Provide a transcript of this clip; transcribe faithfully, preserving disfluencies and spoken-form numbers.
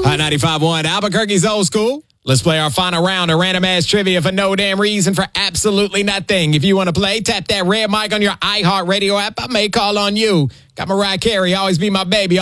Hot ninety-five point one, Albuquerque's old school. Let's play our final round of random ass trivia for no damn reason, for absolutely nothing. If you want to play, tap that red mic on your iHeartRadio app. I may call on you. Got Mariah Carey, always be my baby.